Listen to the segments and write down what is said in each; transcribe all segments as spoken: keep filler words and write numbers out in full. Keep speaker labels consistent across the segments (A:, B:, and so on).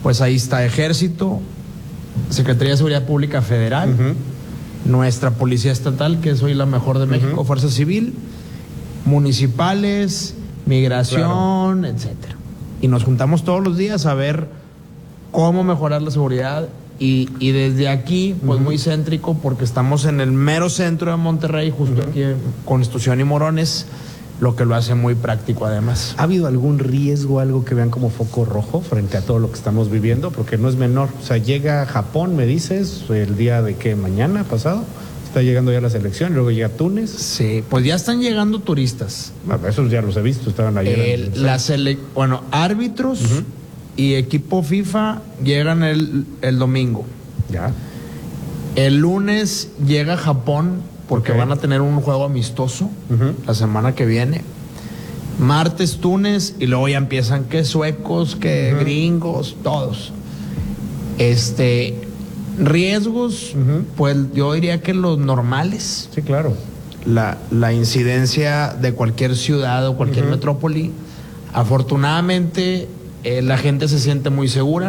A: Pues ahí está Ejército, Secretaría de Seguridad Pública Federal, uh-huh. nuestra Policía Estatal, que es hoy la mejor de México, uh-huh. Fuerza Civil, municipales, migración, claro. etcétera. Y nos juntamos todos los días a ver cómo mejorar la seguridad y, y desde aquí, pues uh-huh. muy céntrico, porque estamos en el mero centro de Monterrey, justo uh-huh. aquí en Constitución y Morones, lo que lo hace muy práctico además.
B: ¿Ha habido algún riesgo, algo que vean como foco rojo frente a todo lo que estamos viviendo? Porque no es menor. O sea, llega a Japón, me dices, el día de qué, mañana pasado, está llegando ya la selección, luego llega Túnez.
A: Sí, pues ya están llegando turistas.
B: Bueno, esos ya los he visto, estaban ayer.
A: El, la sele- bueno, árbitros uh-huh. y equipo FIFA llegan el, el domingo.
B: Ya.
A: El lunes llega Japón, porque okay. van a tener un juego amistoso uh-huh. la semana que viene. Martes Túnez y luego ya empiezan que suecos, que uh-huh. gringos, todos. Este, riesgos, uh-huh. pues yo diría que los normales.
B: Sí, claro.
A: La, la incidencia de cualquier ciudad o cualquier uh-huh. metrópoli. Afortunadamente, eh, la gente se siente muy segura.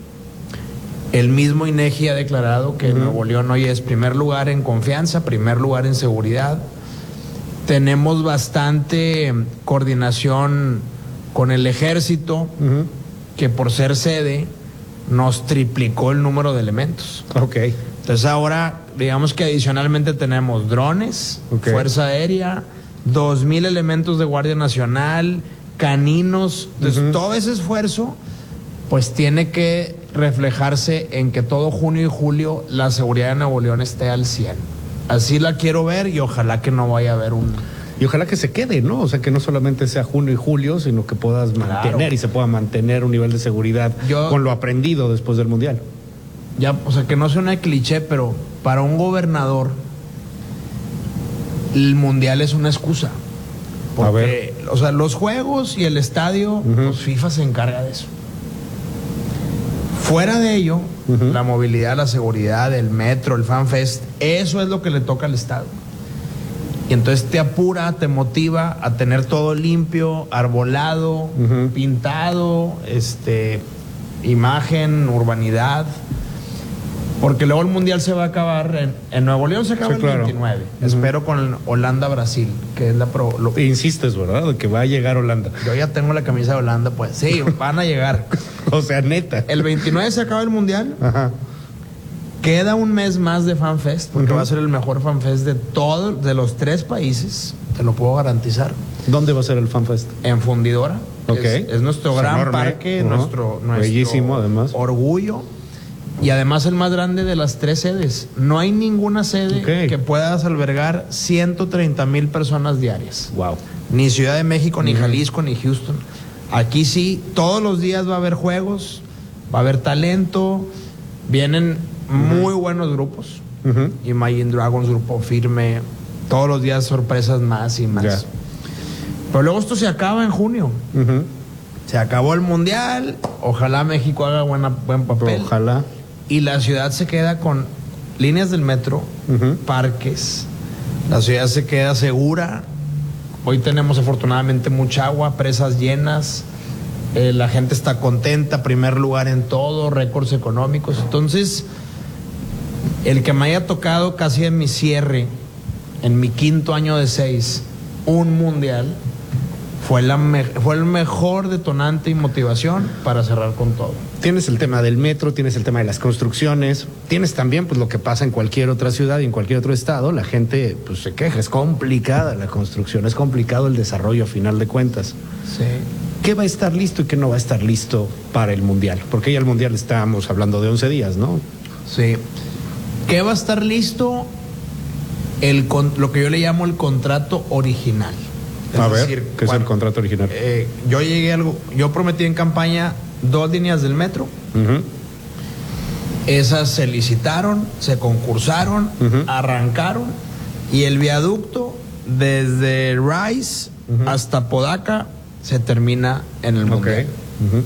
A: El mismo INEGI ha declarado que uh-huh. Nuevo León hoy es primer lugar en confianza, primer lugar en seguridad. Tenemos bastante coordinación con el Ejército, uh-huh. que por ser sede nos triplicó el número de elementos.
B: Okay.
A: Entonces ahora, digamos que adicionalmente tenemos drones, okay. Fuerza Aérea, dos mil elementos de Guardia Nacional, caninos. Entonces uh-huh. todo ese esfuerzo pues tiene que reflejarse en que todo junio y julio la seguridad de Nuevo León esté al cien. Así la quiero ver y ojalá que no vaya a haber un...
B: Y ojalá que se quede, ¿no? O sea, que no solamente sea junio y julio, sino que puedas mantener claro. y se pueda mantener un nivel de seguridad Yo, con lo aprendido después del Mundial.
A: Ya, o sea, que no sea una cliché, pero para un gobernador el Mundial es una excusa. Porque, a ver. O sea, los juegos y el estadio, uh-huh. pues FIFA se encarga de eso. Fuera de ello, uh-huh. la movilidad, la seguridad, el metro, el FanFest, eso es lo que le toca al Estado. Y entonces te apura, te motiva a tener todo limpio, arbolado, uh-huh. pintado, este, imagen, urbanidad. Porque luego el Mundial se va a acabar en, en Nuevo León, se acaba sí, el claro. veintinueve. Uh-huh. Espero con Holanda-Brasil, que es la pro... Lo...
B: Insistes, ¿verdad? De que va a llegar Holanda.
A: Yo ya tengo la camisa de Holanda, pues. Sí, van a llegar.
B: O sea, neta.
A: El veintinueve se acaba el Mundial.
B: Ajá.
A: Queda un mes más de FanFest, porque
B: uh-huh.
A: va a ser el mejor FanFest de todos, de los tres países. Te lo puedo garantizar.
B: ¿Dónde va a ser el FanFest?
A: En Fundidora.
B: Okay.
A: Es, es nuestro es gran
B: enorme.
A: parque, uh-huh. nuestro, nuestro
B: bellísimo, además.
A: Orgullo. Y además el más grande de las tres sedes. No hay ninguna sede okay. que puedas albergar ciento treinta mil personas diarias.
B: Wow.
A: Ni Ciudad de México, ni uh-huh. Jalisco, ni Houston. Aquí sí, todos los días va a haber juegos, va a haber talento, vienen uh-huh. muy buenos grupos. Uh-huh. Imagine Dragons, Grupo Firme, todos los días sorpresas más y más. Yeah. Pero luego esto se acaba en junio. Uh-huh. Se acabó el Mundial, ojalá México haga buena, buen papel.
B: Ojalá.
A: Y la ciudad se queda con líneas del metro, uh-huh. parques, la ciudad se queda segura. Hoy tenemos afortunadamente mucha agua, presas llenas, eh, la gente está contenta, primer lugar en todo, récords económicos. Entonces, el que me haya tocado casi en mi cierre, en mi quinto año de seis, un mundial, fue, la me- fue el mejor detonante y motivación para cerrar con todo.
B: Tienes el tema del metro, tienes el tema de las construcciones, tienes también pues lo que pasa en cualquier otra ciudad y en cualquier otro estado. La gente pues se queja, es complicada la construcción, es complicado el desarrollo a final de cuentas.
A: Sí.
B: ¿Qué va a estar listo y qué no va a estar listo para el Mundial? Porque ya el Mundial estamos hablando de once días, ¿no?
A: Sí. ¿Qué va a estar listo? El con- lo que yo le llamo el contrato original. Es
B: a ver,
A: decir,
B: ¿qué
A: cuando,
B: es el contrato original?
A: Eh, yo llegué a algo, yo prometí en campaña dos líneas del metro.
B: Uh-huh.
A: Esas se licitaron, se concursaron, uh-huh. arrancaron, y el viaducto desde Rice uh-huh. hasta Podaca se termina en el Mundial.
B: Okay. Uh-huh.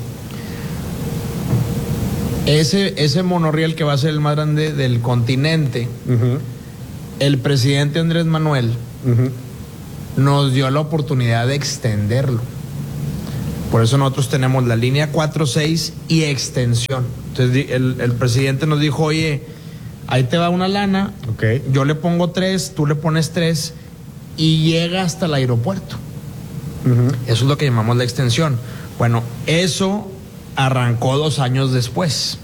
A: Ese, ese monorriel que va a ser el más grande del continente, uh-huh. el presidente Andrés Manuel uh-huh. nos dio la oportunidad de extenderlo. Por eso nosotros tenemos la línea cuatro, seis y extensión. Entonces el, el presidente nos dijo, oye, ahí te va una lana,
B: okay.
A: Yo le pongo tres, tú le pones tres y llega hasta el aeropuerto. Uh-huh. Eso es lo que llamamos la extensión. Bueno, eso arrancó dos años después.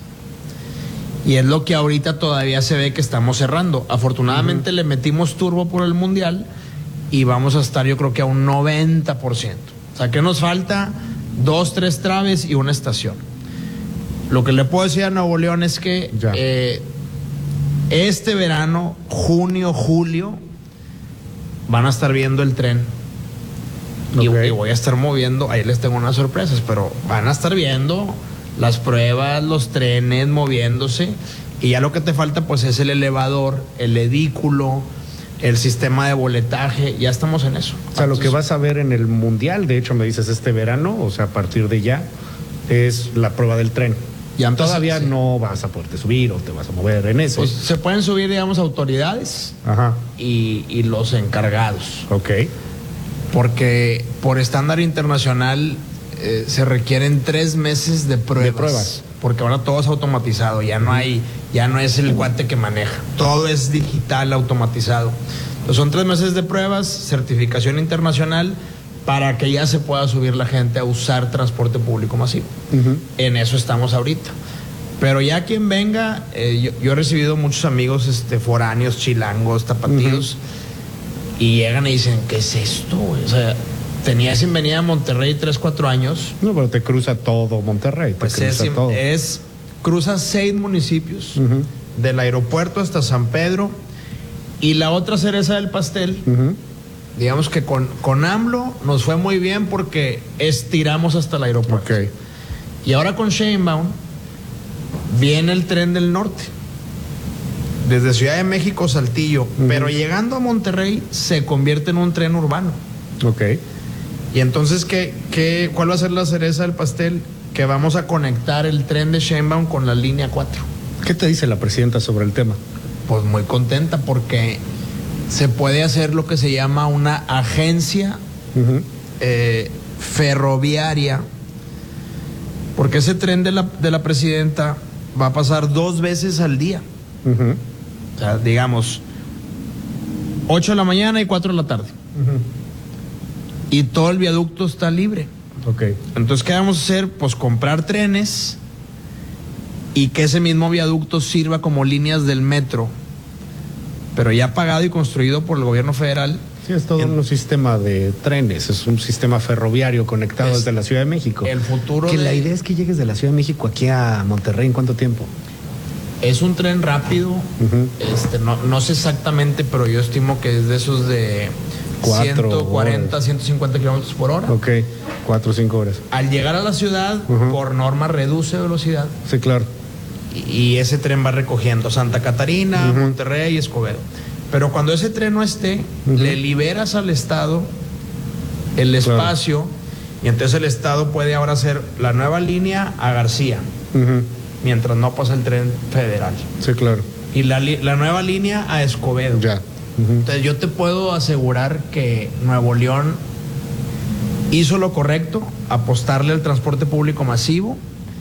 A: Y es lo que ahorita todavía se ve que estamos cerrando. Afortunadamente uh-huh. le metimos turbo por el Mundial y vamos a estar yo creo que a un noventa por ciento. O sea, que nos falta dos, tres traves y una estación. Lo que le puedo decir a Nuevo León es que eh, este verano, junio, julio, van a estar viendo el tren. Okay. Y, y voy a estar moviendo, ahí les tengo unas sorpresas, pero van a estar viendo las pruebas, los trenes moviéndose. Y ya lo que te falta pues es el elevador, el edículo, el sistema de boletaje, ya estamos en eso.
B: O sea, lo que vas a ver en el Mundial, de hecho me dices este verano, o sea, a partir de ya, es la prueba del tren. Ya empezó, todavía sí. No vas a poderte subir o te vas a mover en eso.
A: Pues se pueden subir, digamos, autoridades.
B: Ajá.
A: Y, y los encargados.
B: Ok.
A: Porque por estándar internacional eh, se requieren tres meses de pruebas.
B: De pruebas.
A: Porque ahora todo es automatizado, ya no hay, ya no es el guante que maneja, todo es digital, automatizado. Entonces son tres meses de pruebas, certificación internacional, para que ya se pueda subir la gente a usar transporte público masivo. Uh-huh. En eso estamos ahorita. Pero ya quien venga, eh, yo, yo he recibido muchos amigos este, foráneos, chilangos, tapatíos, uh-huh. y llegan y dicen, ¿qué es esto, güey? O sea, tenía sin venir a Monterrey tres, cuatro años.
B: No, pero te cruza todo Monterrey. Te
A: pues
B: cruza
A: es,
B: todo.
A: es, cruza seis municipios, uh-huh. del aeropuerto hasta San Pedro. Y la otra cereza del pastel, uh-huh. digamos que con, con AMLO nos fue muy bien porque estiramos hasta el aeropuerto.
B: Okay.
A: Y ahora con Sheinbaum viene el tren del norte. Desde Ciudad de México, Saltillo. Uh-huh. Pero llegando a Monterrey se convierte en un tren urbano.
B: Ok.
A: Y entonces, ¿qué, qué, ¿cuál va a ser la cereza del pastel? Que vamos a conectar el tren de Sheinbaum con la línea cuatro.
B: ¿Qué te dice la presidenta sobre el tema?
A: Pues muy contenta porque se puede hacer lo que se llama una agencia uh-huh. eh, ferroviaria, porque ese tren de la, de la presidenta va a pasar dos veces al día. Uh-huh. O sea, digamos, ocho de la mañana y cuatro de la tarde. Uh-huh. Y todo el viaducto está libre.
B: Okay.
A: Entonces, ¿qué vamos a hacer? Pues comprar trenes y que ese mismo viaducto sirva como líneas del metro, pero ya pagado y construido por el gobierno federal.
B: Sí, es todo en, un sistema de trenes, es un sistema ferroviario conectado es, desde la Ciudad de México.
A: El futuro
B: que
A: de...
B: la idea es que llegues de la Ciudad de México aquí a Monterrey, ¿en cuánto tiempo?
A: Es un tren rápido, uh-huh. este, no, no sé exactamente, pero yo estimo que es de esos de ciento cuarenta, ciento cincuenta kilómetros por hora.
B: Ok, cuatro o cinco horas.
A: Al llegar a la ciudad, uh-huh. por norma reduce velocidad.
B: Sí, claro.
A: Y, y ese tren va recogiendo Santa Catarina, uh-huh. Monterrey y Escobedo. Pero cuando ese tren no esté, uh-huh. le liberas al Estado el espacio, claro. Y entonces el Estado puede ahora hacer la nueva línea a García, uh-huh. mientras no pasa el tren federal.
B: Sí, claro.
A: Y la, la nueva línea a Escobedo.
B: Ya. Uh-huh.
A: Entonces yo te puedo asegurar que Nuevo León hizo lo correcto, apostarle al transporte público masivo,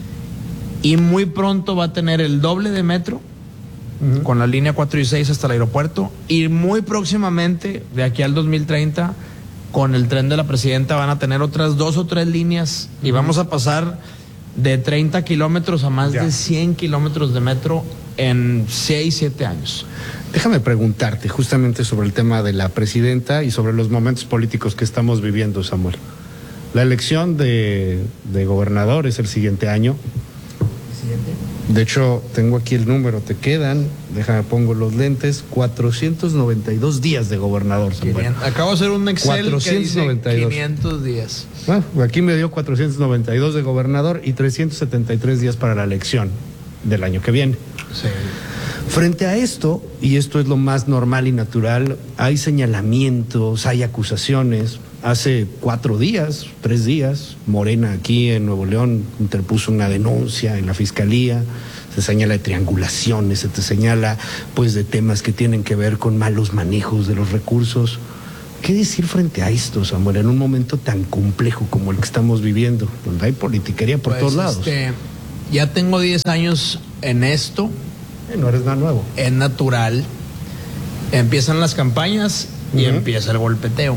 A: y muy pronto va a tener el doble de metro, uh-huh. con la línea cuatro y seis hasta el aeropuerto, y muy próximamente, de aquí al dos mil treinta, con el tren de la presidenta van a tener otras dos o tres líneas, uh-huh. y vamos a pasar de treinta kilómetros a más ya. de cien kilómetros de metro en seis, siete años.
B: Déjame preguntarte justamente sobre el tema de la presidenta y sobre los momentos políticos que estamos viviendo, Samuel. La elección de, de gobernador es el siguiente año.
A: ¿Siguiente?
B: De hecho, tengo aquí el número, te quedan, déjame pongo los lentes, cuatrocientos noventa y dos días de gobernador, Samuel.
A: Acabo de hacer un Excel
B: cuatrocientos noventa y dos.
A: Que dice quinientos días.
B: Bueno, aquí me dio cuatrocientos noventa y dos de gobernador y trescientos setenta y tres días para la elección del año que viene.
A: Sí.
B: Frente a esto, y esto es lo más normal y natural, hay señalamientos, hay acusaciones. Hace cuatro días, tres días, Morena aquí en Nuevo León interpuso una denuncia en la fiscalía. Se señala de triangulaciones, se te señala pues de temas que tienen que ver con malos manejos de los recursos. ¿Qué decir frente a esto, Samuel, en un momento tan complejo como el que estamos viviendo, donde hay politiquería por
A: pues
B: todos lados?
A: Este, ya tengo diez años en esto.
B: Eh, no eres nada nuevo.
A: Es natural. Empiezan las campañas y uh-huh. empieza el golpeteo.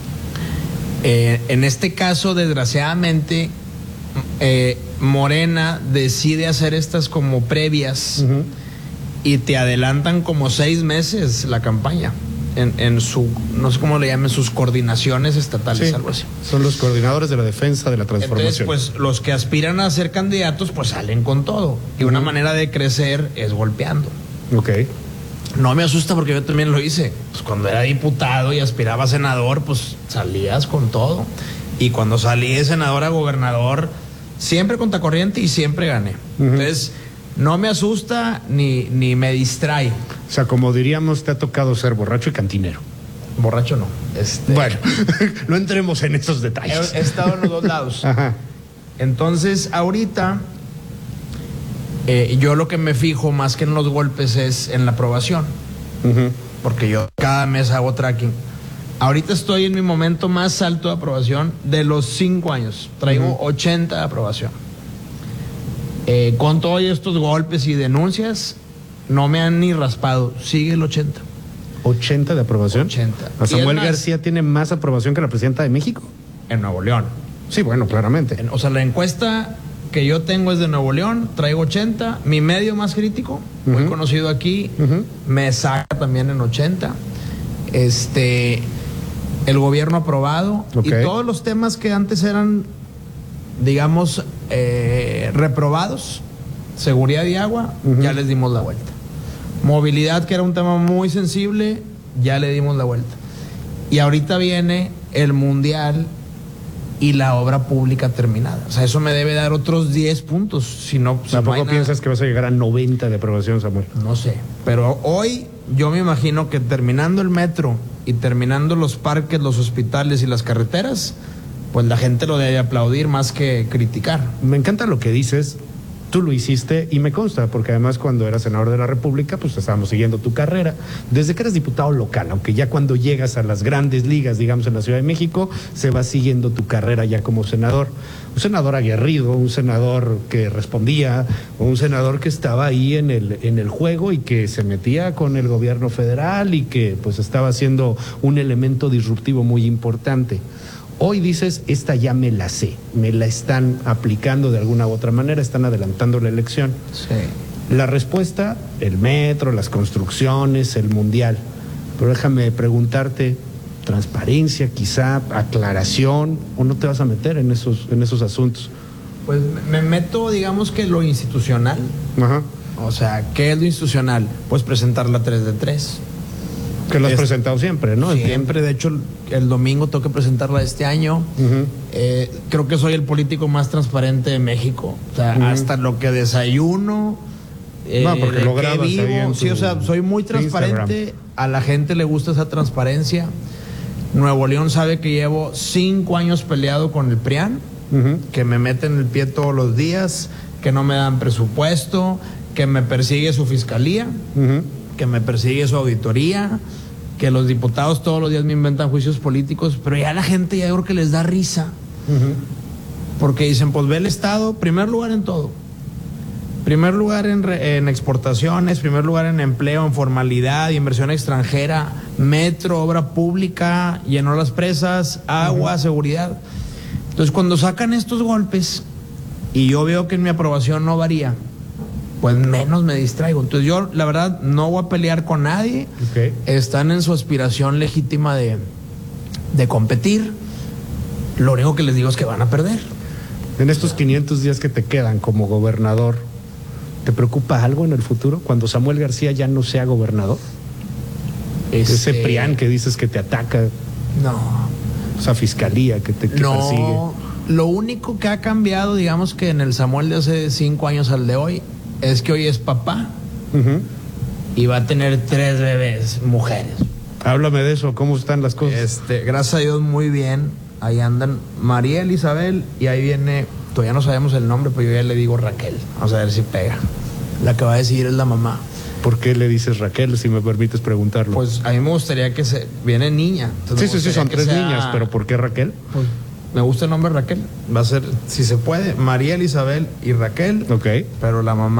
A: Eh, en este caso, desgraciadamente, eh, Morena decide hacer estas como previas uh-huh. y te adelantan como seis meses la campaña. En, en su, no sé cómo le llamen, sus coordinaciones estatales,
B: sí,
A: algo así.
B: Son los coordinadores de la defensa de la transformación.
A: Entonces, pues los que aspiran a ser candidatos, pues salen con todo. Y uh-huh. una manera de crecer es golpeando.
B: Ok.
A: No me asusta porque yo también lo hice. Pues cuando era diputado y aspiraba a senador, pues salías con todo. Y cuando salí de senador a gobernador, siempre contracorriente y siempre gané. Uh-huh. Entonces, no me asusta ni, ni me distrae.
B: O sea, como diríamos, te ha tocado ser borracho y cantinero.
A: Borracho no. Este...
B: Bueno, no entremos en esos detalles.
A: He, he estado en los dos lados. Ajá. Entonces, ahorita, eh, yo lo que me fijo más que en los golpes es en la aprobación. Uh-huh. Porque yo cada mes hago tracking. Ahorita estoy en mi momento más alto de aprobación de los cinco años. Traigo uh-huh. ochenta de aprobación. Eh, con todos estos golpes y denuncias, no me han ni raspado. Sigue el ochenta.
B: ¿ochenta de aprobación?
A: ochenta.
B: ¿A Samuel más, García tiene más aprobación que la presidenta de México?
A: En Nuevo León.
B: Sí, bueno, claramente.
A: En, o sea, la encuesta que yo tengo es de Nuevo León, traigo ochenta. Mi medio más crítico, uh-huh. muy conocido aquí, uh-huh. me saca también en ochenta. Este, el gobierno aprobado. Okay. Y todos los temas que antes eran, digamos, eh, reprobados, seguridad y agua, uh-huh. ya les dimos la vuelta. Movilidad, que era un tema muy sensible, ya le dimos la vuelta. Y ahorita viene el mundial y la obra pública terminada. O sea, eso me debe dar otros diez puntos. Si no, si
B: ¿Tampoco
A: no hay
B: piensas
A: nada,
B: que vas a llegar a noventa de aprobación, Samuel?
A: No sé. Pero hoy yo me imagino que terminando el metro y terminando los parques, los hospitales y las carreteras, pues la gente lo debe aplaudir más que criticar.
B: Me encanta lo que dices. Tú lo hiciste y me consta, porque además cuando eras senador de la República, pues estábamos siguiendo tu carrera. Desde que eres diputado local, aunque ya cuando llegas a las grandes ligas, digamos en la Ciudad de México, se va siguiendo tu carrera ya como senador. Un senador aguerrido, un senador que respondía, un senador que estaba ahí en el, en el juego y que se metía con el gobierno federal y que pues estaba siendo un elemento disruptivo muy importante. Hoy dices, esta ya me la sé, me la están aplicando de alguna u otra manera, están adelantando la elección.
A: Sí.
B: La respuesta, el metro, las construcciones, el mundial. Pero déjame preguntarte, transparencia quizá, aclaración, ¿o no te vas a meter en esos, en esos asuntos?
A: Pues me meto, digamos que lo institucional.
B: Ajá.
A: O sea, ¿qué es lo institucional? Pues presentar la tres de tres.
B: Que lo has es, presentado siempre, ¿no?
A: Siempre, de hecho, el, el domingo tengo que presentarla este año. Uh-huh. Eh, creo que soy el político más transparente de México. O sea, uh-huh. hasta lo que desayuno, eh,
B: no, porque lo grabas
A: vivo.
B: Ahí en
A: sí, o sea, soy muy transparente. Instagram. A la gente le gusta esa transparencia. Nuevo León sabe que llevo cinco años peleado con el P R I A N, uh-huh. que me meten el pie todos los días, que no me dan presupuesto, que me persigue su fiscalía, uh-huh. que me persigue su auditoría, que los diputados todos los días me inventan juicios políticos, pero ya la gente ya creo que les da risa, uh-huh. porque dicen, pues ve el Estado, primer lugar en todo, primer lugar en, re, en exportaciones, primer lugar en empleo, en formalidad, inversión extranjera, metro, obra pública, llenó las presas, agua, uh-huh. seguridad. Entonces cuando sacan estos golpes y yo veo que en mi aprobación no varía, pues menos me distraigo. Entonces yo, la verdad, no voy a pelear con nadie.
B: Okay.
A: Están en su aspiración legítima de, de competir. Lo único que les digo es que van a perder.
B: En estos quinientos días que te quedan como gobernador, ¿te preocupa algo en el futuro? Cuando Samuel García ya no sea gobernador. Este... Ese P R I A N que dices que te ataca.
A: No.
B: Esa fiscalía que te que
A: no.
B: persigue.
A: Lo único que ha cambiado, digamos que en el Samuel de hace cinco años al de hoy, es que hoy es papá uh-huh. y va a tener tres bebés, mujeres.
B: Háblame de eso, ¿cómo están las cosas?
A: Este, gracias a Dios, muy bien. Ahí andan Mariel, Isabel, y ahí viene, todavía no sabemos el nombre, pero yo ya le digo Raquel. Vamos a ver si pega. La que va a decir es la mamá.
B: ¿Por qué le dices Raquel, si me permites preguntarlo?
A: Pues a mí me gustaría que se... Viene niña.
B: Sí, sí, sí, son tres sea, niñas, pero ¿por qué Raquel?
A: Pues me gusta el nombre Raquel. Va a ser, si se puede, María Elizabeth y Raquel.
B: Ok.
A: Pero la mamá